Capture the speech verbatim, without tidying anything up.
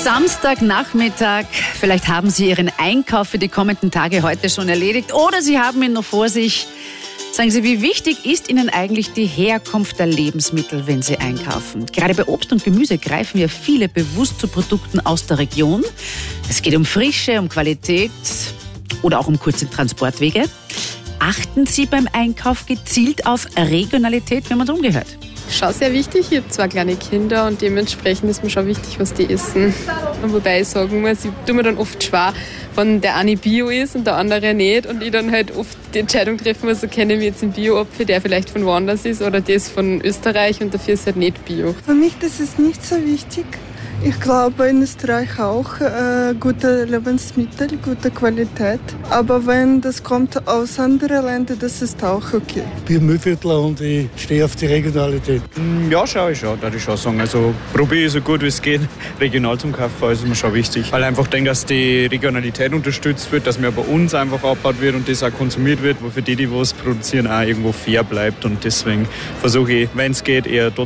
Samstagnachmittag. Vielleicht haben Sie Ihren Einkauf für die kommenden Tage heute schon erledigt oder Sie haben ihn noch vor sich. Sagen Sie, wie wichtig ist Ihnen eigentlich die Herkunft der Lebensmittel, wenn Sie einkaufen? Gerade bei Obst und Gemüse greifen ja viele bewusst zu Produkten aus der Region. Es geht um Frische, um Qualität oder auch um kurze Transportwege. Achten Sie beim Einkauf gezielt auf Regionalität, wenn man es umgehört? Schon sehr wichtig. Ich habe zwei kleine Kinder und dementsprechend ist mir schon wichtig, was die essen. Wobei ich sagen muss, ich tue mir dann oft schwer, wenn der eine Bio ist und der andere nicht und ich dann halt oft die Entscheidung treffen muss, okay, nehme ich jetzt einen Bio-Apfel, der vielleicht von woanders ist oder das von Österreich und dafür ist halt nicht Bio. Für mich das ist nicht so wichtig. Ich glaube in Österreich auch äh, gute Lebensmittel, gute Qualität. Aber wenn das kommt aus anderen Ländern, das ist auch okay. Ich bin Müllviertler und ich stehe auf die Regionalität. Ja, schaue ich schon, würde ich schon sagen. Also probiere ich so gut wie es geht, regional zum kaufen, also ist mir schon wichtig. Weil ich einfach denke, dass die Regionalität unterstützt wird, dass mir bei uns einfach abgebaut wird und das auch konsumiert wird, wo für die, die was produzieren, auch irgendwo fair bleibt. Und deswegen versuche ich, wenn es geht, eher dort